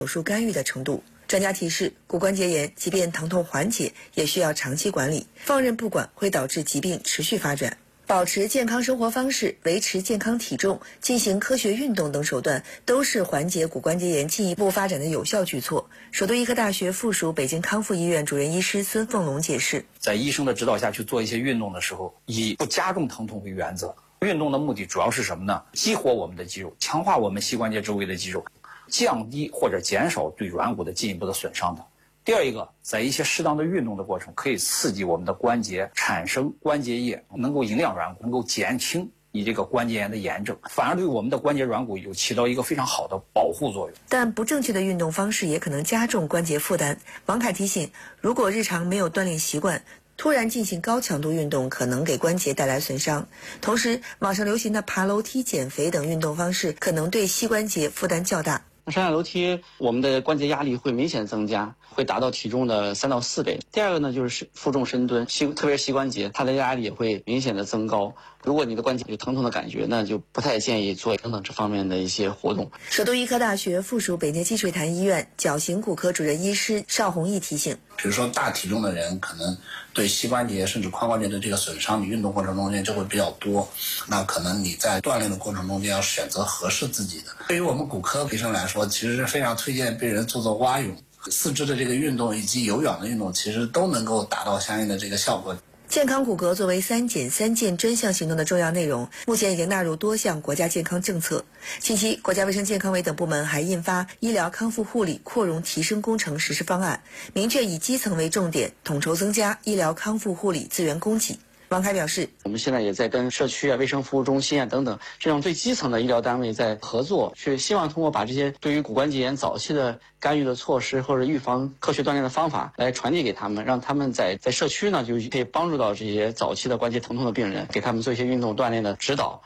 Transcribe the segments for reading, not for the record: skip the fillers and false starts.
手术干预的程度。专家提示，骨关节炎即便疼痛缓解，也需要长期管理，放任不管会导致疾病持续发展。保持健康生活方式、维持健康体重、进行科学运动等手段，都是缓解骨关节炎进一步发展的有效举措。首都医科大学附属北京康复医院主任医师孙凤龙解释， 在医生的指导下去做一些运动的时候，以不加重疼痛为原则。运动的目的主要是什么呢？激活我们的肌肉，强化我们膝关节周围的肌肉，降低或者减少对软骨的进一步的损伤的。第二一个，在一些适当的运动的过程，可以刺激我们的关节产生关节液，能够营养软骨，能够减轻你这个关节炎的炎症，反而对我们的关节软骨有起到一个非常好的保护作用。 但不正确的运动方式也可能加重关节负担。王凯提醒，如果日常没有锻炼习惯，突然进行高强度运动可能给关节带来损伤。同时，网上流行的爬楼梯、减肥等运动方式可能对膝关节负担较大。 上下楼梯，我们的关节压力会明显增加，会达到体重的3到4倍。第二个呢，就是负重深蹲，特别是膝关节，它的压力也会明显的增高。如果你的关节有疼痛的感觉，那就不太建议做等等这方面的一些活动。 首都医科大学附属北京积水潭医院矫形骨科主任医师邵宏毅提醒， 比如说大体重的人，可能对膝关节甚至髋关节的这个损伤，你运动过程中间就会比较多。那可能你在锻炼的过程中间要选择合适自己的。对于我们骨科医生来说，其实是非常推荐病人做蛙泳、四肢的这个运动以及有氧的运动，其实都能够达到相应的这个效果。 健康骨骼作为3减3健专项行动的重要内容，目前已经纳入多项国家健康政策。近期，国家卫生健康委等部门还印发《医疗康复护理扩容提升工程实施方案》，明确以基层为重点，统筹增加医疗康复护理资源供给。王凯表示， 我们现在也在跟社区卫生服务中心等等这种最基层的医疗单位在合作，去希望通过把这些对于骨关节炎早期的干预的措施或者预防科学锻炼的方法来传递给他们，让他们在社区呢就可以帮助到这些早期的关节疼痛的病人，给他们做一些运动锻炼的指导。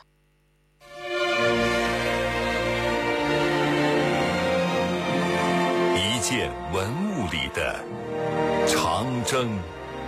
一件文物里的长征。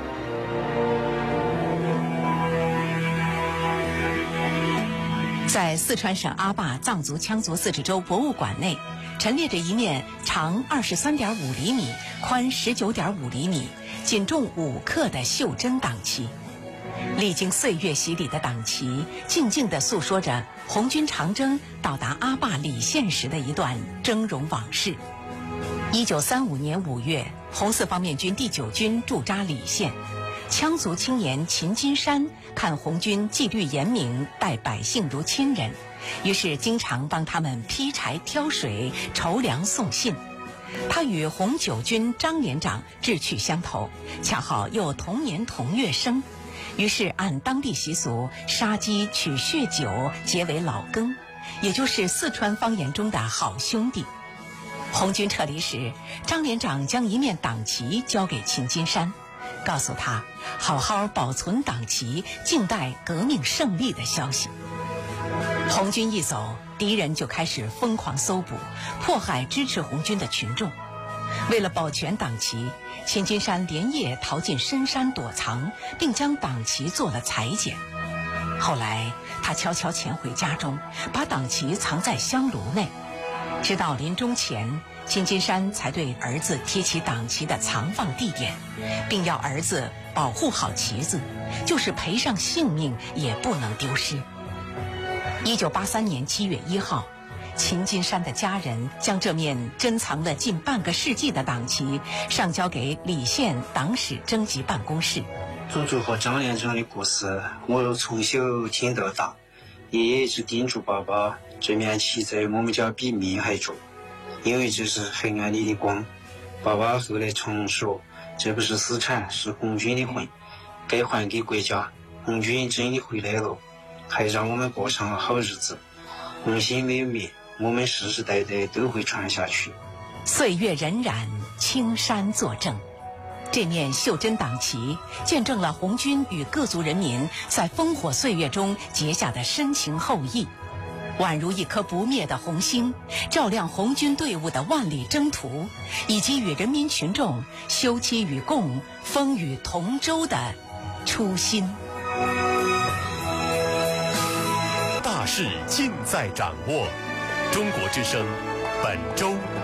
在四川省阿坝藏族羌族自治州博物馆内，陈列着一面长23.5厘米、宽19.5厘米、仅重5克的袖珍党旗。历经岁月洗礼的党旗，静静地诉说着红军长征到达阿坝理县时的一段峥嵘往事。1935年5月，红四方面军第9军驻扎理县。羌族青年秦金山看红军纪律严明，待百姓如亲人，于是经常帮他们劈柴挑水、筹粮送信。他与红9军张连长志趣相投，恰好又同年同月生，于是按当地习俗杀鸡取血酒结为老羹，也就是四川方言中的好兄弟。红军撤离时，张连长将一面党旗交给秦金山，告诉他好好保存党旗，静待革命胜利的消息。红军一走，敌人就开始疯狂搜捕，迫害支持红军的群众。为了保全党旗，秦金山连夜逃进深山躲藏，并将党旗做了裁剪。后来他悄悄潜回家中，把党旗藏在香炉内。直到临终前，秦金山才对儿子提起党旗的藏放地点，并要儿子保护好旗子，就是赔上性命也不能丢失。1983年7月1号，秦金山的家人将这面珍藏了近半个世纪的党旗上交给理县党史征集办公室。 祖祖和张连长的故事，我从小听到大，爷爷一直叮嘱爸爸，这面旗在我们家比命还重，因为这是黑暗里的光。爸爸后来常说，这不是私产，是红军的魂，该还给国家。红军真的回来了，还让我们过上了好日子。红心没有灭，我们世世代代都会传下去。 岁月荏苒，青山作证。这面袖珍党旗见证了红军与各族人民在烽火岁月中结下的深情厚谊，宛如一颗不灭的红星，照亮红军队伍的万里征途，以及与人民群众休戚与共、风雨同舟的初心。 大事尽在掌握。中国之声本周